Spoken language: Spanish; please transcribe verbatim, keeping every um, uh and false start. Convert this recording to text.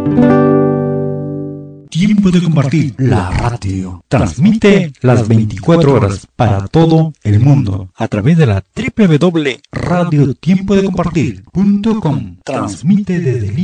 Tiempo de compartir. La radio transmite las veinticuatro horas para todo el mundo a través de la doble u doble u doble u punto radio tiempo de compartir punto com. Transmite desde